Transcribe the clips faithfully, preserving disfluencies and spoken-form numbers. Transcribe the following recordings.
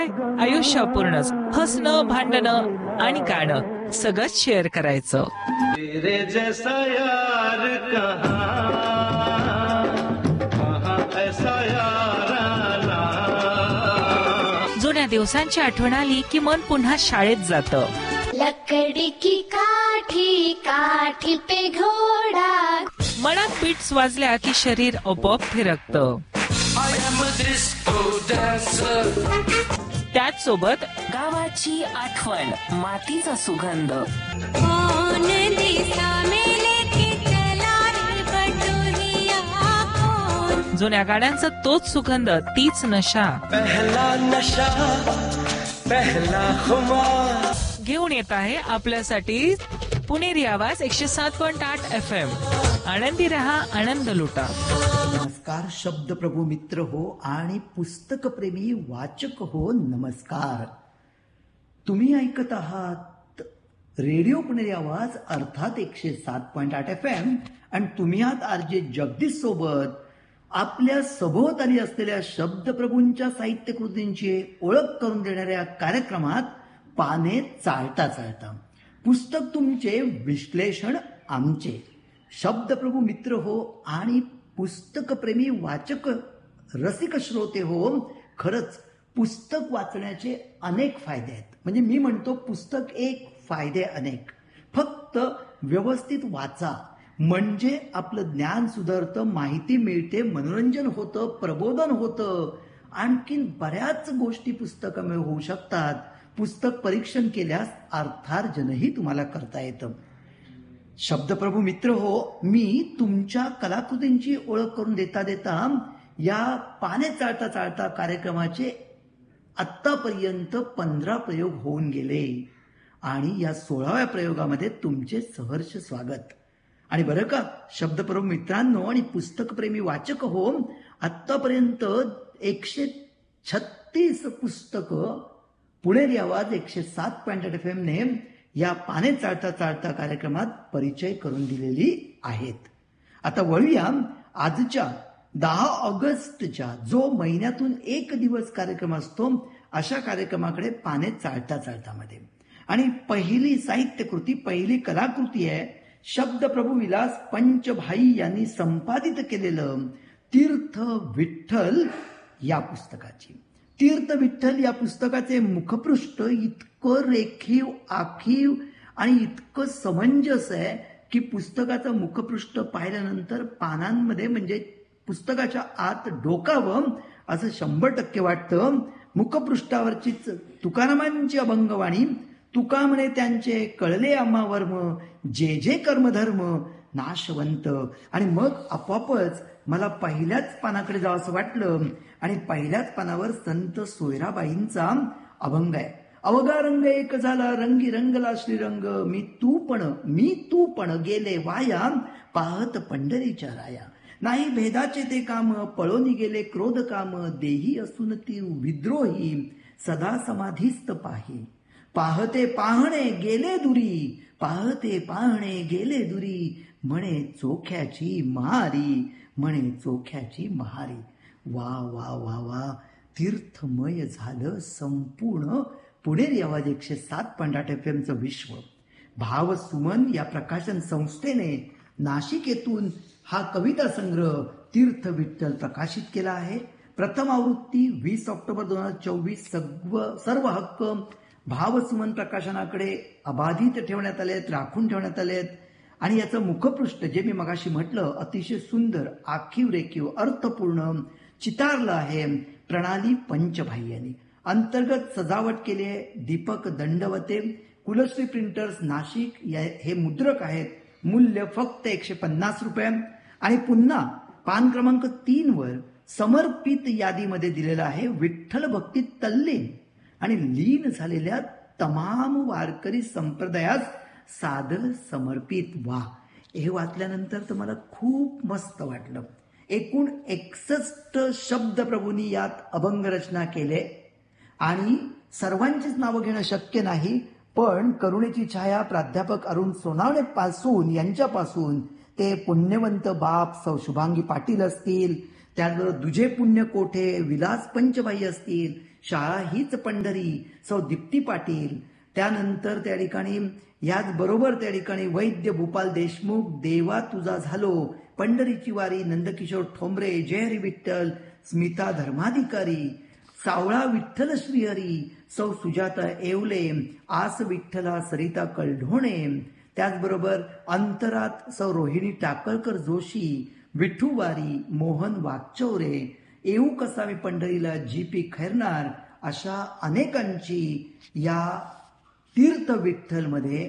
आयुष्य अपूर्णच. हसणं, भांडणं आणि गाणं सगळंच शेअर करायचं. तेरे जैसा यार कहाँ, कहाँ ऐसा यार आना. जुन्या दिवसांची आठवण आली की मन पुन्हा शाळेत जातं. लकड़ी की काठी, काठी पे घोडा. मनात बीट्स वाजल्या की शरीर आपोआप फिरकतं. त्याच सोबत गावाची आठवण, मातीचा सुगंध. जुन्या गाड्यांचा तोच सुगंध, तीच नशा. पहला नशा, पहला खुमार. घेऊन येत आहे आपल्यासाठी पुणेरी आवाज एकशे सात पॉइंट आठ एफ एम. आनंदी रहा, आनंद लुटा. नमस्कार शब्दप्रभू मित्र हो आणि पुस्तकप्रेमी वाचक हो, नमस्कार. तुम्ही ऐकत आहात रेडिओ पुणेरी आवाज अर्थात एकशे सात पॉइंट आठ एफ एम आणि तुम्ही आहात आरजे जगदीश सोबत. आपल्या सभोवताली असलेल्या शब्दप्रभूंच्या साहित्यकृतींची ओळख करून देणाऱ्या कार्यक्रमात पाने चालता चालता, पुस्तक तुमचे, विश्लेषण आमचे. शब्दप्रभू मित्र हो आणि पुस्तकप्रेमी वाचक रसिक श्रोते हो, खरंच पुस्तक वाचण्याचे अनेक फायदे आहेत. म्हणजे मी म्हणतो पुस्तक एक, फायदे अनेक. फक्त व्यवस्थित वाचा म्हणजे आपलं ज्ञान सुधारतं, माहिती मिळते, मनोरंजन होतं, प्रबोधन होतं. आणखीन बऱ्याच गोष्टी पुस्तकामुळे होऊ शकतात. पुस्तक परीक्षण केल्यास अर्थार्जनही तुम्हाला करता येतं. शब्दप्रभू मित्र हो, मी तुमच्या कलाकृतींची ओळख करून देता देता या पाने चाळता चाळता कार्यक्रमाचे आत्तापर्यंत पंधरा प्रयोग होऊन गेले आणि या सोळाव्या प्रयोगामध्ये तुमचे सहर्ष स्वागत. आणि बरं का शब्दप्रभू मित्रांनो आणि पुस्तकप्रेमी वाचक हो, आत्तापर्यंत एकशे छत्तीस पुस्तकं पुणेरी आवाज एकशे सात पॉइंट आठ एफ एम ने या पाने चाळता चाळता कार्यक्रमात परिचय करून दिलेली आहेत. आता वळूया आजच्या दहा ऑगस्टच्या, जो महिन्यातून एक दिवस कार्यक्रम असतो, अशा कार्यक्रमाकडे पाने चाळता चाळता मध्ये. आणि पहिली साहित्यकृती, पहिली कलाकृती आहे शब्दप्रभू विलास पंचभाई यांनी संपादित केलेलं तीर्थ विठ्ठल या पुस्तकाची. तीर्थ विठ्ठल या पुस्तकाचे मुखपृष्ठ इतकं रेखीव, आखीव आणि इतकं समंजस आहे की पुस्तकाचं मुखपृष्ठ पाहिल्यानंतर पानांमध्ये म्हणजे पुस्तकाच्या आत डोकावं असं शंभर टक्के वाटतं. मुखपृष्ठावरचीच तुकारामांची अभंगवाणी, तुका म्हणे त्यांचे कळले आम्हा वर्म, जे जे कर्मधर्म नाशवंत. आणि मग आपोआपच मला पहिल्याच पानाकडे जावं असं वाटलं आणि पहिल्याच पानावर संत सोयराबाईंचा अभंग आहे. अवघा रंग एक झाला, रंगी रंगला श्रीरंग, मी तू पण मी तू पण गेले वाया, पाहत पंढरीच्या राया. नाही भेदाचे ते काम, पळोनी गेले क्रोध काम, देही असून ती विद्रोही, सदा समाधीस्त पाही. पाहते पाहणे गेले दुरी, पाहते पाहणे गेले दुरी, म्हणे चोख्याची महारी, म्हणे चोख्याची महारी. वा वा वा वा, तीर्थमय झालं संपूर्ण पुणेरी आवाज एकशे सात पॉइंट आठ एफ एमचं विश्व. भाव सुमन या प्रकाशन संस्थेने नाशिक येथून हा कविता संग्रह तीर्थ विठ्ठल प्रकाशित केला आहे. प्रथम आवृत्ती वीस ऑक्टोबर दोन हजार चोवीस. सर्व सर्व हक्क भावसुमन प्रकाशनाकडे अबाधित ठेवण्यात आले आहेत, राखून ठेवण्यात आले आहेत. आणि याचं मुखपृष्ठ जे मी मगाशी म्हटलं अतिशय सुंदर, आखीव रेखीव, अर्थपूर्ण चितारलं आहे प्रणाली पंचभाई यांनी. अंतर्गत सजावट केली आहे दीपक दंडवते. कुलश्री प्रिंटर्स नाशिक हे मुद्रक आहेत. मूल्य फक्त एकशे पन्नास रुपये. आणि पुन्हा पान क्रमांक तीन वर समर्पित यादीमध्ये दिलेलं आहे विठ्ठल भक्तीत तल्लीन आणि लीन झालेल्या तमाम वारकरी संप्रदायास सादर समर्पित. वा, हे वाचल्यानंतर तर मला खूप मस्त वाटलं. एकूण एकसष्ट शब्द प्रभूंनी यात अभंग रचना केले आणि सर्वांचीच नावं घेणं शक्य नाही, पण करुणेची छाया प्राध्यापक अरुण सोनावणे पासून यांच्यापासून ते पुण्यवंत बाप सौ शुभांगी पाटील असतील, त्याचबरोबर दुजे पुण्य कोठे, विलास पंचभाई असतील, शाळा हीच पंढरी, सौ दीप्ती पाटील. त्यानंतर त्या ठिकाणी याच बरोबर त्या ठिकाणी वैद्य भूपाल देशमुख, देवा तुझा झालो, पंढरीची वारी, नंदकिशोर ठोंबरे, जय हरी विठ्ठल, स्मिता धर्माधिकारी, सावळा विठ्ठल श्रीहरी, सौ सुजाता येवले, आस विठ्ठला सरिता कलढोणे. त्याचबरोबर अंतरात सौ रोहिणी टाकळकर जोशी, विठूवारी, मोहन वागचौरे, येऊ कसा मी पंढरीला, जी पी खैरनार, अशा अनेकांची या तीर्थ विठ्ठलमध्ये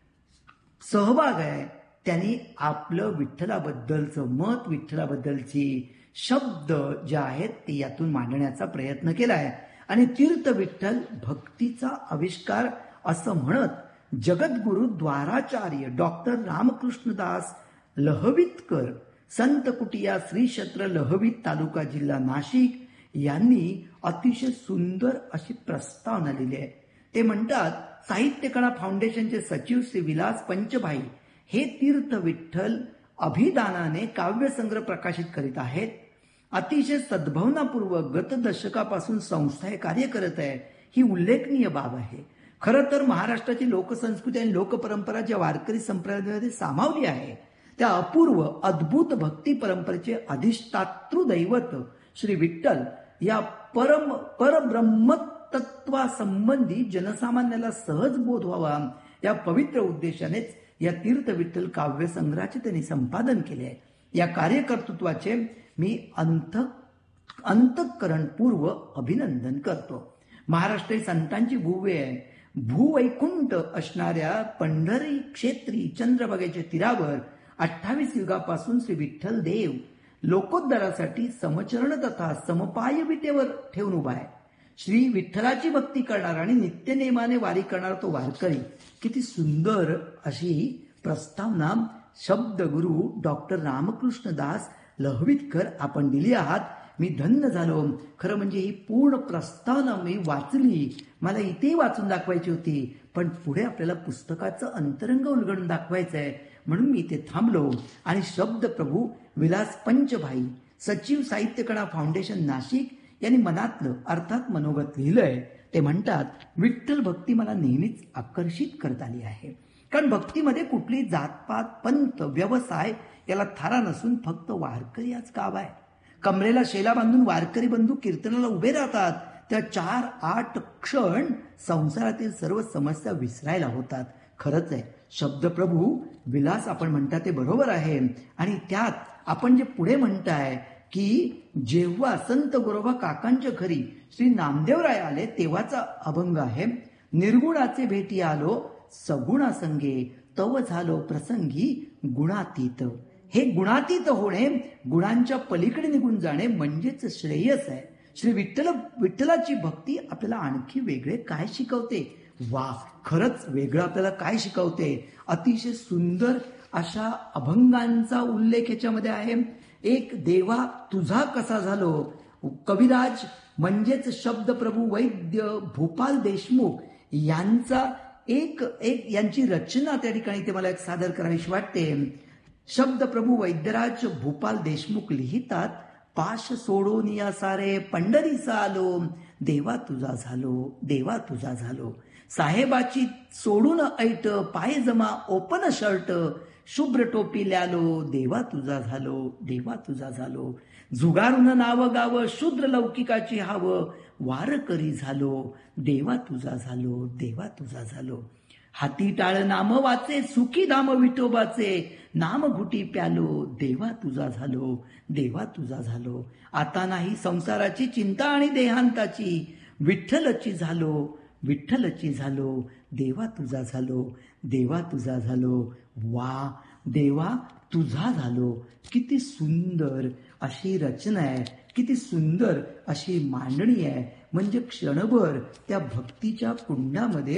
सहभाग आहे. त्यांनी आपलं विठ्ठलाबद्दलचं मत, विठ्ठलाबद्दलची शब्द जे आहेत ते यातून मांडण्याचा प्रयत्न केलाय. आणि तीर्थ विठ्ठल भक्तीचा आविष्कार असं म्हणत जगद्गुरु द्वाराचार्य डॉक्टर रामकृष्णदास लहवीतकर, संत कुटिया श्री क्षेत्र लहवीत, तालुका जिल्हा नाशिक यांनी अतिशय सुंदर अशी प्रस्तावना लिहिली आहे. ते म्हणतात, साहित्यकणा फाउंडेशनचे सचिव श्री विलास पंचभाई हे तीर्थ विठ्ठल अभिदानाने काव्यसंग्रह प्रकाशित करीत आहेत. अतिशय सद्भावनापूर्वक गत दशकापासून संस्था हे कार्य करत आहे. ही उल्लेखनीय बाब आहे. खरं तर महाराष्ट्राची लोकसंस्कृती आणि लोकपरंपरा ज्या वारकरी संप्रदायामध्ये सामावली आहे, त्या अपूर्व अद्भुत भक्ती परंपरेचे अधिष्ठातृ दैवत श्री विठ्ठल या परम परब्रह्म तत्वासंबंधी जनसामान्याला सहज बोध व्हावा या पवित्र उद्देशानेच या तीर्थ विठ्ठल काव्य संग्रहाचे त्यांनी संपादन केले आहे. या कार्यकर्तृत्वाचे मी अंत अंतःकरणपूर्व अभिनंदन करतो. महाराष्ट्र संतांची भूवे आहे. भूवैकुंठ असणाऱ्या पंढरी क्षेत्री चंद्रभागेच्या तीरावर अठ्ठावीस युगापासून श्री विठ्ठल देव लोकोद्धारासाठी समचरण तथा समपाय विटेवर ठेवून उभा आहे. श्री विठ्ठलाची भक्ती करणारा आणि नित्यनेमाने वारी करणारा तो वारकरी. किती सुंदर अशी प्रस्तावना शब्दगुरु डॉक्टर रामकृष्णदास लहवीतकर आपण दिली आहात. मी धन्य झालो. खरं म्हणजे ही पूर्ण प्रस्तावना मी वाचली. मला इथे वाचून दाखवायची होती, पण पुढे आपल्याला पुस्तकाचं अंतरंग उलगडून दाखवायचं आहे, म्हणून मी इथे थांबलो. आणि शब्द प्रभू विलास पंचभाई, सचिव साहित्यकणा फाउंडेशन नाशिक यांनी मनातलं अर्थात मनोगत लिहिलंय. ते म्हणतात, विठ्ठल भक्ती मला नेहमीच आकर्षित करत आली आहे. कारण भक्तीमध्ये कुठली जातपात, पंथ, व्यवसाय याला थारा नसून फक्त वारकरी याच गाव आहे. कमरेला शेला बांधून वारकरी बंधू कीर्तनाला उभे राहतात, त्या चार आठ क्षण संसारातील सर्व समस्या विसरायला होतात. खरंच आहे, शब्दप्रभू विलास आपण म्हणता ते बरोबर आहे. आणि त्यात आपण जे पुढे म्हणताय की जेव्हा संत गोरोबा काकांच्या घरी श्री नामदेवराय आले तेव्हाचा अभंग आहे. निर्गुणाचे भेटी आलो सगुणासंगे, तव झालो प्रसंगी गुणातीत. हे गुणातीत होणे, गुणांच्या पलीकडे निघून जाणे म्हणजेच श्रेयस आहे. श्री विठ्ठल विठ्ठलाची भक्ती आपल्याला आणखी वेगळे काय शिकवते? वा, खरंच वेगळं आपल्याला काय शिकवते? अतिशय सुंदर अशा अभंगांचा उल्लेख याच्यामध्ये आहे. एक देवा तुझा कसा झालो, कविराज म्हणजेच शब्दप्रभू वैद्य भूपाल देशमुख यांचा एक एक यांची रचना त्या ठिकाणी ते मला एक सादर करावीशी वाटते. शब्दप्रभू वैद्यराज भूपाल देशमुख लिहितात, पाश सोडून या सारे पंढरीचा आलो, देवा तुझा झालो, देवा तुझा झालो. साहेबाची सोडून ऐट, पायजमा ओपन शर्ट, शुभ्र टोपी ल्यालो, देवा तुझा झालो, देवा तुझा झालो. जुगारून नाव गाव, शूद्र लौकिकाची हाव, वारकरी झालो, देवा तुझा झालो, देवा तुझा झालो. हाती टाळ नाम वाचे, सुखी धाम विठोबाचे, नाम घुटी प्यालो, देवा तुझा झालो, देवा तुझा झालो. आता नाही संसाराची चिंता आणि देहांताची, विठ्ठलची झालो, विठ्ठलची झालो, देवा तुझा झालो, देवा तुझा झालो. वा, देवा तुझा झालो. किती सुंदर अशी रचना आहे, किती सुंदर अशी मांडणी आहे. म्हणजे क्षणभर त्या भक्तीच्या कुंडामध्ये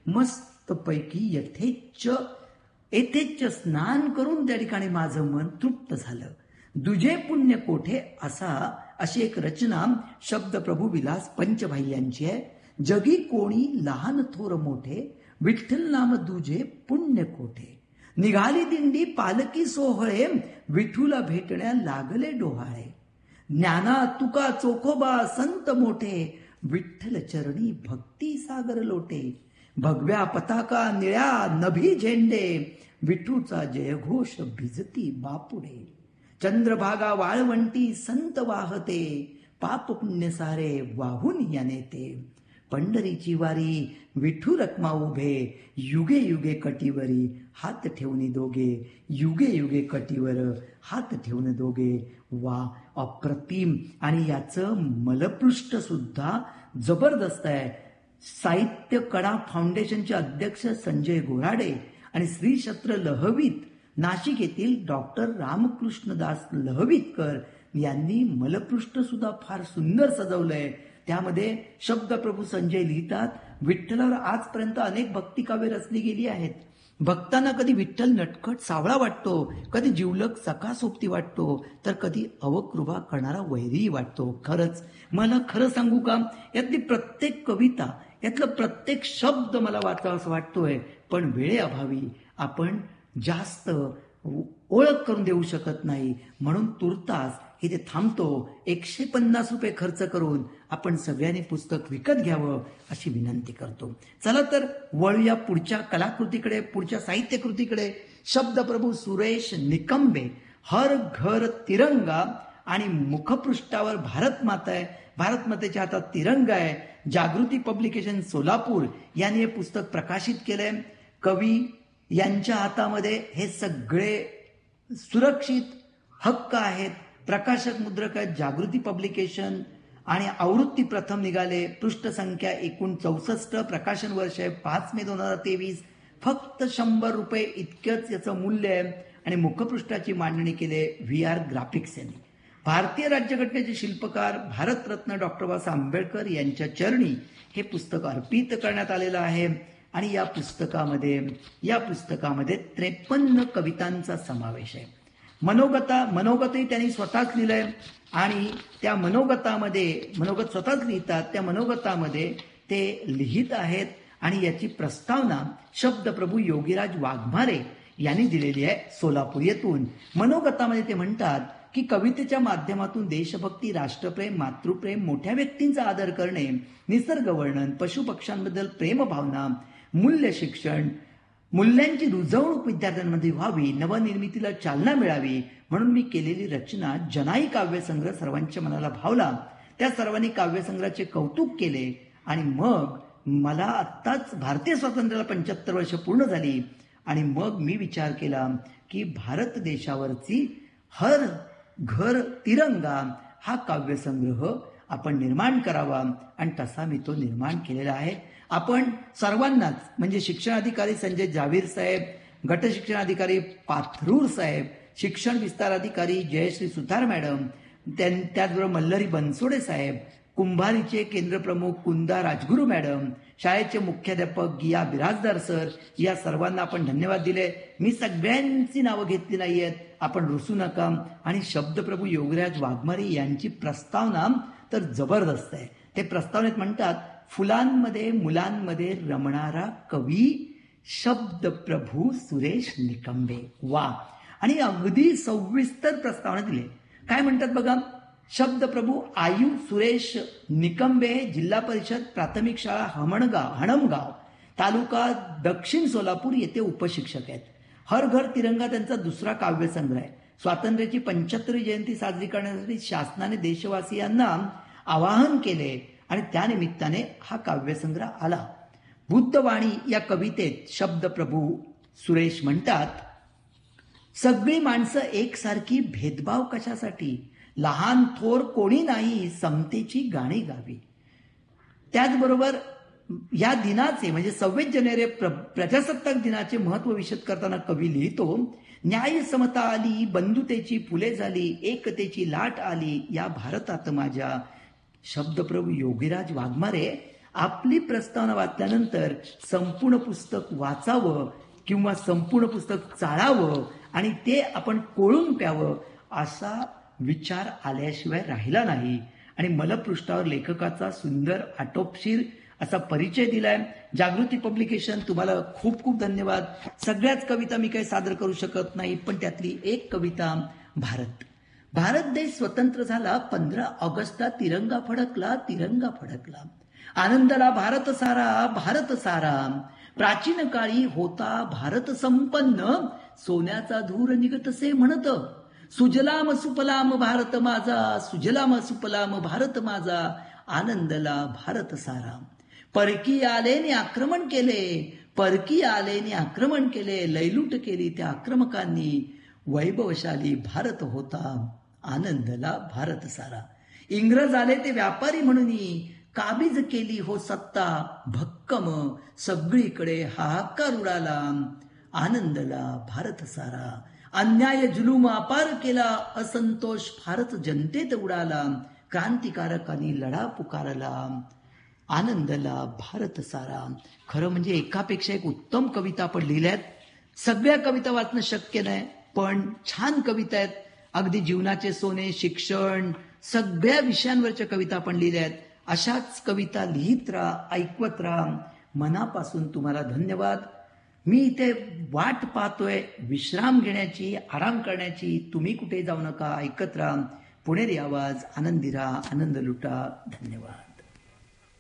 मस्तपैकी यथेच्छ यथेच्छ स्नान करून त्या ठिकाणी माझं मन तृप्त झालं. दुजे पुण्य कोठे असा अशी एक रचना शब्दप्रभू विलास पंचभाई यांची आहे. जगी कोणी लहान थोर मोठे, विठ्ठल नाम दुजे पुण्य कोठे. निघाली दिंडी पालकी सोहळे, विठूला भेटण्या लागले डोहाळे. ज्ञाना तुका चोखोबा संत मोठे, विठ्ठल चरणी भक्ती सागर लोटे. भगव्या पताका निळ्या नभी झेंडे, विठूचा जयघोष भिजती बापुडे. चंद्रभागा वाळवंटी संत वाहते, पाप पुण्य सारे वाहून या नेते. पंढरीची वारी विठू रखमा उभे, युगे युगे कटीवरी हात ठेवून दोघे. युगे युगे कटीवर हात ठेवून दोघे. वा, अप्रतिम. आणि याचं मलपृष्ठ सुद्धा जबरदस्त आहे. साहित्य कणा फाउंडेशनचे अध्यक्ष संजय गोराडे आणि श्री क्षेत्र लहवीत नाशिक येथील डॉक्टर रामकृष्णदास लहवीतकर यांनी मलपृष्ठ सुद्धा फार सुंदर सजवलंय. त्यामध्ये शब्दप्रभू संजय लिहितात, विठ्ठलावर आजपर्यंत अनेक भक्तिकाव्य रचली गेली आहेत. भक्तांना कधी विठ्ठल नटखट सावळा वाटतो, कधी जिवलग सखा सोबती वाटतो, तर कधी अवकृपा करणारा वैरी वाटतो. खरंच मला खरं सांगू का, यातली प्रत्येक कविता, यातलं प्रत्येक शब्द मला वाचावा असं वाटतोय, पण वेळेअभावी आपण जास्त ओळख करून देऊ शकत नाही. म्हणून तुर्तास इथे थांबतो. एकशे पन्नास रुपये खर्च करून आपण सगळ्यांनी पुस्तक विकत घ्यावं अशी विनंती करतो. चला तर वळूया पुढच्या कलाकृतीकडे, पुढच्या साहित्यकृतीकडे. शब्दप्रभू सुरेश निकंबे, हर घर तिरंगा, आणि मुखपृष्ठावर भारत माता आहे. भारत मातेच्या हातात तिरंगा आहे. जागृती पब्लिकेशन सोलापूर यांनी हे पुस्तक प्रकाशित केलंय. कवी यांच्या हातामध्ये हे सगळे सुरक्षित हक्क आहेत. प्रकाशक मुद्रक आहेत जागृती पब्लिकेशन, आणि आवृत्ती प्रथम निघाले. पृष्ठ संख्या एकूण चौसष्ट. प्रकाशन वर्ष आहे पाच मे दोन हजार तेवीस. फक्त शंभर रुपये इतकंच याचं मूल्य आहे. आणि मुखपृष्ठाची मांडणी केली व्ही आर ग्राफिक्स यांनी. भारतीय राज्यघटनेचे शिल्पकार भारतरत्न डॉक्टर बाबासाहेब आंबेडकर यांच्या चरणी हे पुस्तक अर्पित करण्यात आलेलं आहे. आणि या पुस्तकामध्ये या पुस्तकामध्ये त्रेपन्न कवितांचा समावेश आहे. मनोगता मनोगतही त्यांनी स्वतःच लिहिलंय, आणि त्या मनोगतामध्ये मनोगत स्वतःच लिहितात. त्या मनोगतामध्ये ते लिहित आहेत, आणि याची प्रस्तावना शब्दप्रभू योगीराज वाघमारे यांनी दिलेली आहे सोलापूर येथून. मनोगतामध्ये ते म्हणतात की कवितेच्या माध्यमातून देशभक्ती, राष्ट्रप्रेम, मातृप्रेम, मोठ्या व्यक्तींचा आदर करणे, निसर्ग वर्णन, पशुपक्ष्यांबद्दल प्रेमभावना, मूल्य शिक्षण, मूल्यांची रुजवणूक विद्यार्थ्यांमध्ये व्हावी, नवनिर्मितीला चालना मिळावी म्हणून मी केलेली रचना जनाई काव्यसंग्रह सर्वांच्या मनाला भावला. त्या सर्वांनी काव्यसंग्रहाचे कौतुक केले, आणि मग मला आत्ताच भारतीय स्वातंत्र्याला पंच्याहत्तर वर्ष पूर्ण झाली, आणि मग मी विचार केला की भारत देशावरची हर घर तिरंगा हा काव्यसंग्रह आपण निर्माण करावा, आणि तसा मी तो निर्माण केलेला आहे. आपण सर्वांनाच, म्हणजे शिक्षणाधिकारी संजय जावीर साहेब, गट शिक्षणाधिकारी पाथरूर साहेब, शिक्षण विस्तार अधिकारी जयश्री सुतार मॅडम, त्याचबरोबर मल्हारी बनसोडे साहेब, कुंभारीचे केंद्र प्रमुख कुंदा राजगुरू मॅडम, शाळेचे मुख्याध्यापक गिया बिराजदार सर, या सर्वांना आपण धन्यवाद दिले. मी सगळ्यांची नावं घेतली नाहीयेत, आपण रुसू नका. आणि शब्दप्रभू योगीराज वाघमारे यांची प्रस्तावना तर जबरदस्त आहे. ते प्रस्तावनेत म्हणतात, फुलांमध्ये मुलांमध्ये रमणारा कवी शब्दप्रभू सुरेश निकंबे. वा, आणि अगदी सविस्तर प्रस्तावना दिले. काय म्हणतात बघा, शब्दप्रभू आयु सुरेश निकंबे, जिल्हा परिषद प्राथमिक शाळा हमणगाव हणमगाव तालुका दक्षिण सोलापूर येथे उपशिक्षक आहेत. हर घर तिरंगा त्यांचा दुसरा काव्यसंग्रह आहे. स्वातंत्र्याची पंच्याहत्तरवी जयंती साजरी करण्यासाठी शासनाने देशवासियांना आवाहन केले, आणि त्यानिमित्ताने हा काव्यसंग्रह आला. बुद्धवाणी या कवितेत शब्दप्रभू सुरेश म्हणतात, सगळी माणसं एकसारखी, भेदभाव कशासाठी, लहान थोर कोणी नाही, समतेची गाणी गावी. त्याचबरोबर या दिनाचे म्हणजे सव्वीस जानेवारी प्र, प्रजासत्ताक दिनाचे महत्व विशद करताना कवी लिहितो, न्याय समता आली, बंधुतेची फुले झाली, एकतेची लाट आली या भारतात माझ्या. शब्दप्रभू योगीराज वाघमारे आपली प्रस्तावना वाचल्यानंतर संपूर्ण पुस्तक वाचावं किंवा संपूर्ण पुस्तक चाळावं आणि ते आपण कोळून प्यावं असा विचार आल्याशिवाय राहिला नाही. आणि मलपृष्ठावर लेखकाचा सुंदर आटोपशीर असा परिचय दिलाय. जागृती पब्लिकेशन तुम्हाला खूप खूप धन्यवाद. सगळ्याच कविता मी काही सादर करू शकत नाही, पण त्यातली एक कविता भारत भारत देश स्वतंत्र झाला, पंधरा ऑगस्टला तिरंगा फडकला, तिरंगा फडकला. आनंदाला भारत सारा, भारत सारा. प्राचीन काळी होता भारत संपन्न, सोन्याचा धूर निघतसे म्हणत. सुजलाम सुफलाम भारत माझा, सुजलाम सुफलाम भारत माझा. आनंदला भारत सारा. परकी आलेने आक्रमण केले, परकी आलेने आक्रमण केले. लयलूट केली त्या आक्रमकांनी. वैभवशाली भारत होता, आनंदला भारत सारा. इंग्रज आले ते व्यापारी म्हणून, काबीज केली हो सत्ता भक्कम. सगळीकडे हाहाकार उडाला, आनंदला भारत सारा. अन्याय जुलूम अपार केला, असंतोष फारच जनतेत उडाला. क्रांतिकारकांनी लढा पुकारला, आनंदला भारत सारा. खरं म्हणजे एकापेक्षा एक उत्तम कविता आपण लिहिल्यात. सगळ्या कविता वाचणं शक्य नाही, पण छान कविता आहेत. अगदी जीवनाचे सोने, शिक्षण, सगळ्या विषयांवरच्या कविता आपण लिहिल्या आहेत. अशाच कविता लिहित राहा, ऐकवत राहा. मनापासून तुम्हाला धन्यवाद. मी इथे वाट पाहतोय विश्राम घेण्याची, आराम करण्याची. तुम्ही कुठे जाऊ नका, ऐकत राहा. पुणेरी आवाज, आनंदी राहा, आनंद लुटा. धन्यवाद.